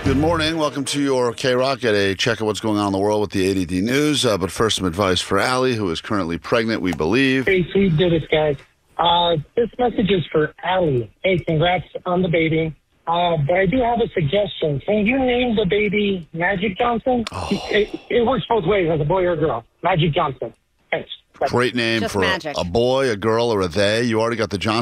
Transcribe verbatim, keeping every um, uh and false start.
Good morning. Welcome to your K-Rock. Get a check of what's going on in the world with the A D D News. Uh, but first, some advice for Allie, who is currently pregnant, we believe. Hey, sweet Dennis, guys. Uh, this message is for Allie. Hey, congrats on the baby. Uh, but I do have a suggestion. Can you name the baby Magic Johnson? Oh. It, it works both ways, as a boy or a girl. Magic Johnson. Thanks. Bye. Great name Just for a, magic. a boy, a girl, or a they. You already got the Johnson.